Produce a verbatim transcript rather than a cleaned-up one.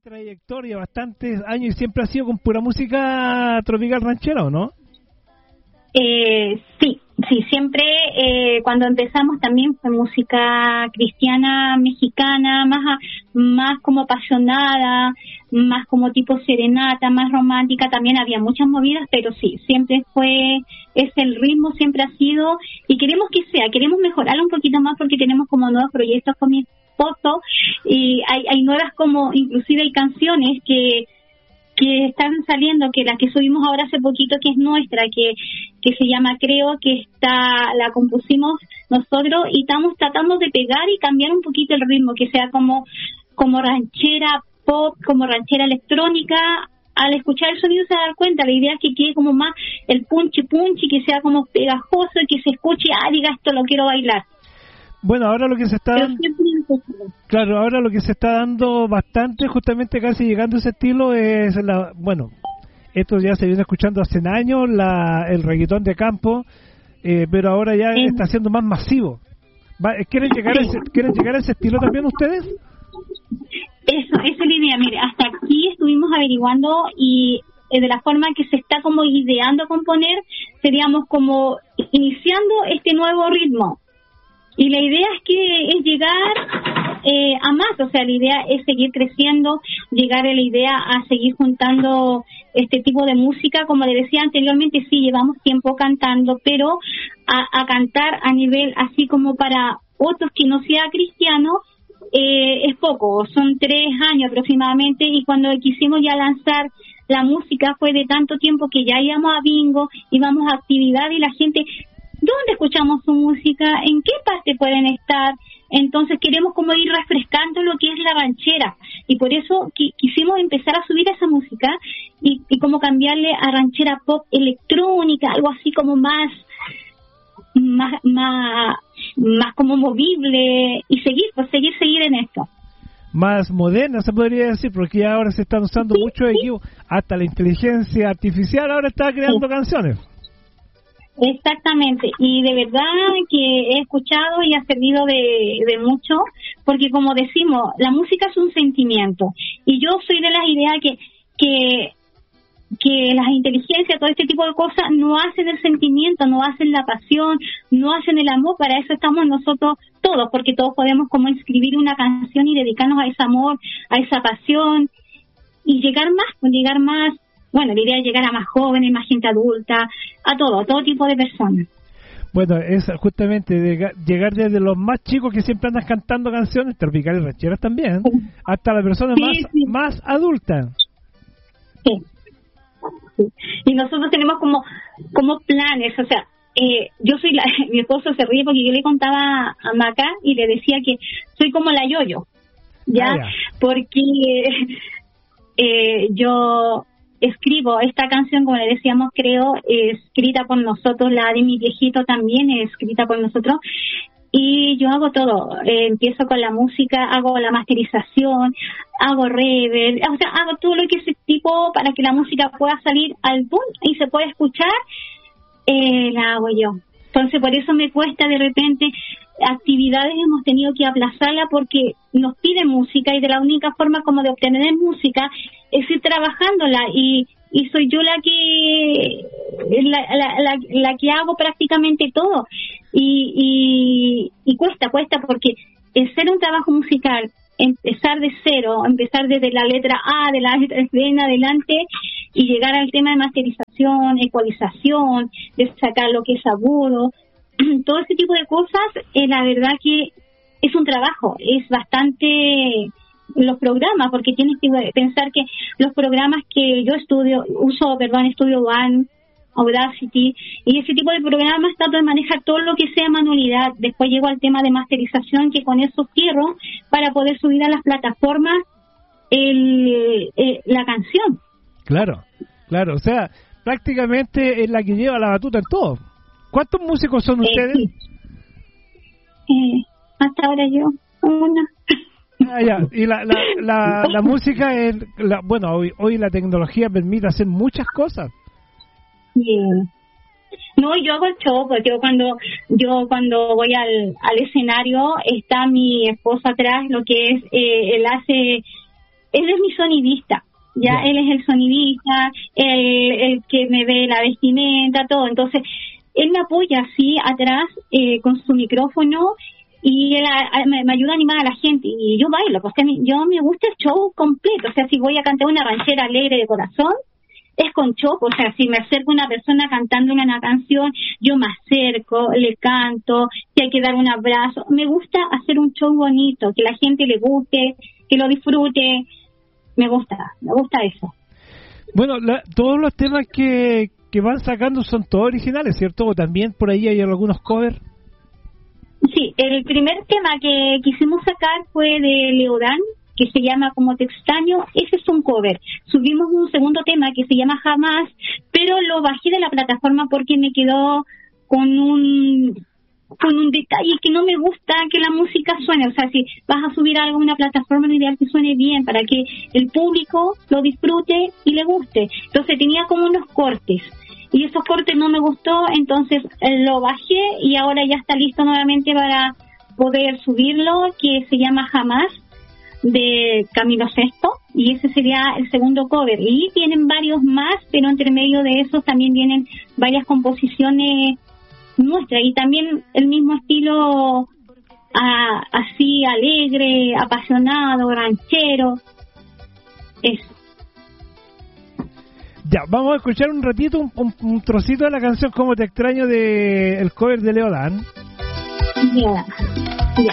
trayectoria, bastantes años, y siempre ha sido con pura música tropical ranchera, ¿o no? Eh, sí, sí, siempre eh, cuando empezamos también fue música cristiana mexicana, más a, más como apasionada, más como tipo serenata, más romántica. También había muchas movidas, pero sí, siempre fue, es el ritmo, siempre ha sido, y queremos que sea, queremos mejorarlo un poquito más porque tenemos como nuevos proyectos con mi esposo, y hay, hay nuevas, como inclusive hay canciones que que están saliendo, que la que subimos ahora hace poquito, que es nuestra, que que se llama Creo, que está la compusimos nosotros, y estamos tratando de pegar y cambiar un poquito el ritmo, que sea como como ranchera pop, como ranchera electrónica. Al escuchar el sonido se va a dar cuenta, la idea es que quede como más el punchi punchi, que sea como pegajoso y que se escuche, ah, diga, esto lo quiero bailar. Bueno, ahora lo que se está dando, claro, ahora lo que se está dando bastante, justamente casi llegando a ese estilo, es la, bueno, esto ya se viene escuchando hace años, la, el reggaetón de campo, eh, pero ahora ya sí. Está siendo más masivo. Va, ¿quieren llegar sí. a ese, quieren llegar a ese estilo también ustedes? Eso, esa es la idea. Mire, hasta aquí estuvimos averiguando, y eh, de la forma que se está como ideando componer, seríamos como iniciando este nuevo ritmo. Y la idea es que es llegar eh, a más, o sea, la idea es seguir creciendo, llegar a la idea a seguir juntando este tipo de música. Como le decía anteriormente, sí, llevamos tiempo cantando, pero a, a cantar a nivel así como para otros que no sea cristiano, eh, es poco, son tres años aproximadamente, y cuando quisimos ya lanzar la música fue de tanto tiempo que ya íbamos a bingo, íbamos a actividad, y la gente... ¿Dónde escuchamos su música? ¿En qué parte pueden estar? Entonces queremos como ir refrescando lo que es la ranchera, y por eso qui- quisimos empezar a subir esa música y, y como cambiarle a ranchera pop electrónica, algo así como más más más, más como movible, y seguir, pues seguir, seguir en esto. Más moderna, se podría decir, porque ahora se están usando sí, muchos sí. equipos, hasta la inteligencia artificial ahora está creando sí. canciones. Exactamente, y de verdad que he escuchado y ha servido de, de mucho, porque como decimos, la música es un sentimiento, y yo soy de las ideas que que que las inteligencias, todo este tipo de cosas no hacen el sentimiento, no hacen la pasión, no hacen el amor. Para eso estamos nosotros todos, porque todos podemos como escribir una canción y dedicarnos a ese amor, a esa pasión, y llegar más, pues llegar más. Bueno, la idea es llegar a más jóvenes, más gente adulta, a todo, a todo tipo de personas. Bueno, es justamente de llegar desde los más chicos que siempre andan cantando canciones tropicales y rancheras también, sí. hasta las personas sí, más, sí. más adultas. Sí. sí. Y nosotros tenemos como como planes, o sea, eh, yo soy la, mi esposo se ríe porque yo le contaba a Maca y le decía que soy como la Yoyo, ¿ya? Ah, ya. Porque eh, yo... escribo esta canción, como le decíamos, Creo, es escrita por nosotros, la de mi viejito también es escrita por nosotros, y yo hago todo, eh, empiezo con la música, hago la masterización, hago reverb, o sea, hago todo lo que es tipo para que la música pueda salir al boom y se pueda escuchar, eh, la hago yo. Entonces, por eso me cuesta de repente, actividades hemos tenido que aplazarla porque nos piden música, y de la única forma como de obtener música es ir trabajándola, y, y soy yo la que la, la, la, la que hago prácticamente todo, y, y, y cuesta, cuesta porque el ser un trabajo musical, empezar de cero, empezar desde la letra A, de la letra B en adelante, y llegar al tema de masterización, ecualización, de sacar lo que es agudo, todo ese tipo de cosas, eh, la verdad que es un trabajo, es bastante los programas, porque tienes que pensar que los programas que yo estudio, uso, perdón, Studio One, Audacity, y ese tipo de programas trato de manejar todo lo que sea manualidad. Después llego al tema de masterización, que con eso cierro para poder subir a las plataformas el, eh, la canción. Claro, claro, o sea, prácticamente es la que lleva la batuta en todo. ¿Cuántos músicos son ustedes? Eh, sí. eh, hasta ahora yo, una. Ah, ya. Y la, la, la, la música, es, la, bueno, hoy, hoy la tecnología permite hacer muchas cosas. Sí. No, yo hago el show, porque yo cuando yo cuando voy al, al escenario está mi esposo atrás, lo que es, eh, él hace él es mi sonidista. Ya, yeah. Él es el sonidista, el, el que me ve la vestimenta, todo. Entonces, él me apoya así atrás eh, con su micrófono y él a, a, me, me ayuda a animar a la gente. Y yo bailo, porque a mí, yo me gusta el show completo. O sea, si voy a cantar una ranchera alegre de corazón, es con show. O sea, si me acerco a una persona cantando una, una canción, yo me acerco, le canto, si hay que dar un abrazo. Me gusta hacer un show bonito, que la gente le guste, que lo disfrute. Me gusta, me gusta eso. Bueno, la, todos los temas que, que van sacando son todos originales, ¿cierto? ¿O también por ahí hay algunos covers? Sí, el primer tema que quisimos sacar fue de Leodán, que se llama Como te extraño. Ese es un cover. Subimos un segundo tema que se llama Jamás, pero lo bajé de la plataforma porque me quedó con un... con un detalle que no me gusta que la música suene. O sea, si vas a subir algo a una plataforma, lo ideal que suene bien para que el público lo disfrute y le guste. Entonces tenía como unos cortes y esos cortes no me gustó, entonces eh, lo bajé y ahora ya está listo nuevamente para poder subirlo, que se llama Jamás, de Camilo Sesto, y ese sería el segundo cover. Y tienen varios más, pero entre medio de esos también vienen varias composiciones nuestra, y también el mismo estilo a, así alegre, apasionado, ranchero. Eso. Ya, vamos a escuchar un ratito un, un, un trocito de la canción Como te extraño, de el cover de Leodán. Yeah.